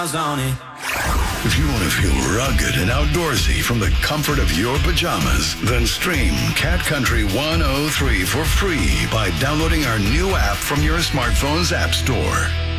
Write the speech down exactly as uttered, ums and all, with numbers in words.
on it. If you want to feel rugged and outdoorsy from the comfort of your pajamas, then stream Cat Country one oh three for free by downloading our new app from your smartphone's app store.